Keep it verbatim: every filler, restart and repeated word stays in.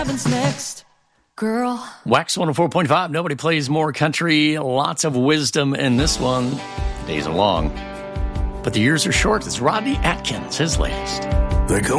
happens next, girl? Wax one oh four point five. Nobody plays more country. Lots of wisdom in this one. Days are long, but the years are short. It's Rodney Atkins, his latest. They're going